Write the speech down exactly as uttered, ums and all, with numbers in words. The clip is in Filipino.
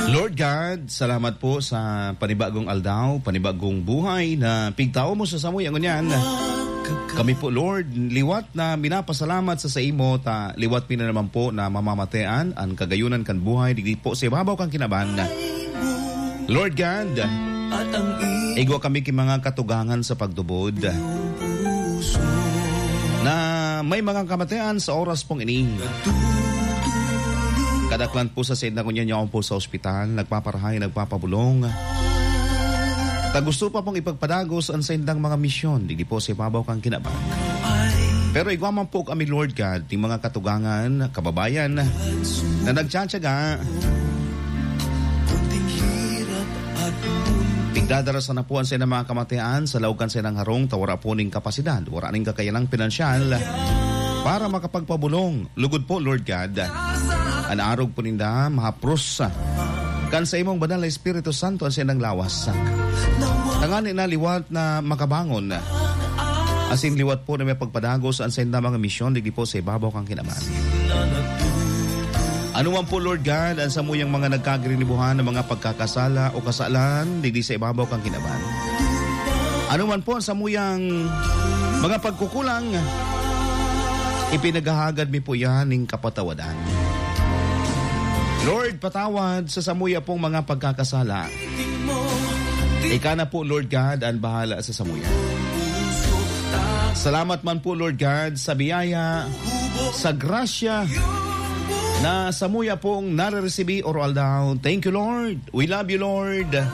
Lord God, salamat po sa panibagong aldaw, panibagong buhay na pigtao mo sa samoy ang unyan. Kami po, Lord, liwat na minapasalamat sa sa imo, ta liwat pina naman po na mamamatean ang kagayunan kan buhay, digdi po sa ibabaw kang kinaban. Lord God, igwa kami ki mga katugangan sa pagdubod na may mga kamatayan sa oras pong ini. Kadaklan po sa senda ko niya niya po sa ospital, nagpaparahay, nagpapabulong. Ta gusto pa pong ipagpadagos ang sendang mga misyon, di po sa ibabaw kang kinabang. Pero igwaman po kami, Lord God, yung mga katugangan, kababayan, na nagtsatsaga. Pigdadarasan na po ang sendang mga kamatayan sa laukan sendang harong, tawara po ning kapasidad, wara ning kakayanang pinansyal, para makapagpabulong. Lugod po, Lord God, ang arog po ninda, mahapros kan sa imong banal na Espiritu Santo ang siyang lawas. Tangani na liwat na makabangon. Asin liwat po na may pagpadagos ang siyang mga misyon, digdi po sa ibabaw kang kinaman. Ano man po, Lord God, ang samuyang mga nagkagirinibuhan ng mga pagkakasala o kasalan, digdi sa ibabaw kang kinaman. Ano man po ang samuyang mga pagkukulang, ipinagahagad mi po yan ng kapatawadan. Lord, patawad sa samuya pong mga pagkakasala. Ika na po, Lord God, ang bahala sa samuya. Salamat man po, Lord God, sa biyaya, sa grasya, na samuya pong nare-resibi oral down. Thank you, Lord. We love you, Lord.